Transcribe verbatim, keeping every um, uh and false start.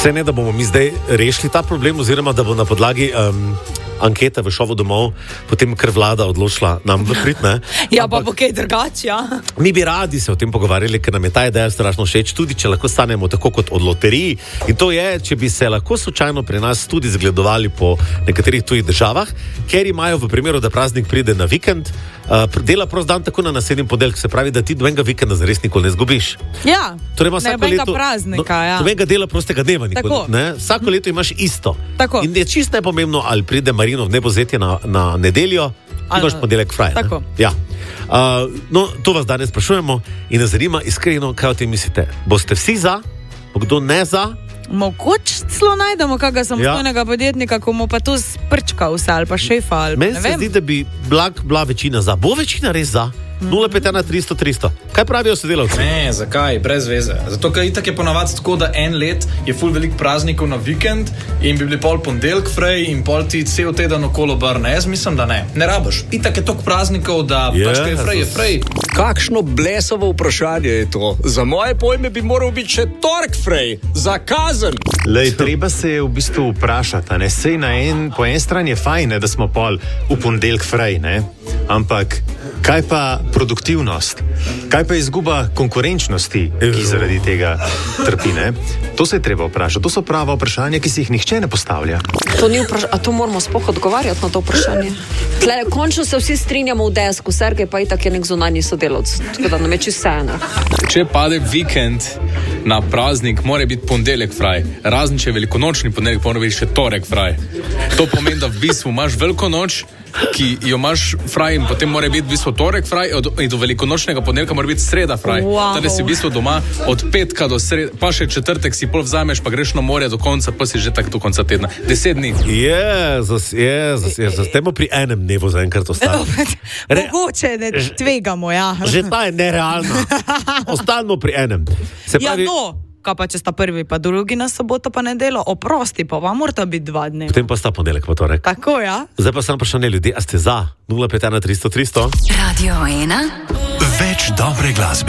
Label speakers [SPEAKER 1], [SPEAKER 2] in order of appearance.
[SPEAKER 1] Vse ne, da bomo mi zdaj rešili ta problem, oziroma da bo na podlagi um, ankete v šovu domov potem kar vlada odločila nam v prid, ne?
[SPEAKER 2] Ja, pa bo kaj drugače, ja.
[SPEAKER 1] Mi bi radi se o tem pogovarjali, ker nam je ta ideja strašno všeč, tudi če lahko stanemo tako kot od loteriji. In to je, če bi se lahko slučajno pri nas tudi zgledovali po nekaterih tujih državah, ker imajo v primeru, da praznik pride na vikend, uh, dela prost dan tako na naslednjem ponedeljku, se pravi, da ti dobenega vikenda zares nikoli ne zgubiš.
[SPEAKER 2] Ja,
[SPEAKER 1] torej,
[SPEAKER 2] nobenega praznika,
[SPEAKER 1] no,
[SPEAKER 2] ja.
[SPEAKER 1] Nobenega dela prostega dneva nikoli, ne? Vsako leto imaš isto.
[SPEAKER 2] Tako.
[SPEAKER 1] In je čisto nepomembno, ali pride Marino v nebozetje na, na nedeljo, imaš ponedeljek fraj.
[SPEAKER 2] Tako.
[SPEAKER 1] Ja. Uh, no, to vas danes sprašujemo in nas zanima iskreno, kaj o tem mislite. Boste vsi za? Kdo ne za?
[SPEAKER 2] Mogoče celo najdemo kakega samostojnega ja. podjetnika, ko mu pa to sprčka vse ali pa šefa. Ali
[SPEAKER 1] meni se zdi, da bi blag, bila večina za. Bo večina res za? nula pet ena tristo tristo. Kaj pravijo sodelavci?
[SPEAKER 3] Ne, zakaj? Brez veze. Zato, ker itak je ponavadi tako, da en let je ful velik praznikov na vikend in bi bili pol ponedeljk frej in pol ti cel teden okolo obrne. Jaz mislim, da ne. Ne rabiš. Itak je toliko praznikov, da yeah, pač kaj je frej, je frej.
[SPEAKER 4] Kakšno blesovo vprašanje je to? Za moje pojme bi moral biti še tork frej. Za kazen.
[SPEAKER 5] Lej, treba se je v bistvu vprašati, ne? Sej na en, po en strani je fajn, ne, da smo pol v ponedeljk frej, ne? Ampak kaj pa produktivnost? Kaj pa izguba konkurenčnosti, ki zaradi tega trpi, ne? To se je treba vprašati. To so prava vprašanja, ki si jih nihče ne postavlja.
[SPEAKER 6] To ni vprašanje, a to moramo sploh odgovarjati na to vprašanje. Tle, končno se vsi strinjamo v desku, Sergej pa itak je nek zunanji sodelavc, tako da nam je čisto vseeno.
[SPEAKER 3] Če pade vikend na praznik, mora biti ponedeljek fraj. Razen če je velikonočni ponedeljek, mora biti še torek fraj. To pomeni, da v bistvu imaš veliko noč, ki jo imaš fraj in potem mora biti v bistvu torek fraj in do velikonočnega ponedeljka mora biti sreda fraj.
[SPEAKER 2] Wow.
[SPEAKER 3] Torej si v bistvu doma od petka do sreda, pa še četrtek si pol vzameš, pa greš na morje do konca, pa si že tak do konca tedna. Deset dni.
[SPEAKER 1] Jezus, jezus, jezus. Temo pri enem dnevu zaenkrat ostalo.
[SPEAKER 2] Mogoče ne tvegamo, ja.
[SPEAKER 1] Že ta je nerealna. Ostanemo pri enem. Se pravi,
[SPEAKER 2] ja, no. Kaj pa če sta prvi, pa drugi na soboto pa nedelo, oprosti pa vam morata biti dva dne.
[SPEAKER 1] Potem pa sta ponedeljek pa torek.
[SPEAKER 2] Tako, ja.
[SPEAKER 1] Zdaj pa sem vprašanje ljudi, a ste za nula pet ena tristo tristo?
[SPEAKER 7] Radio ena. Več dobre glasbe.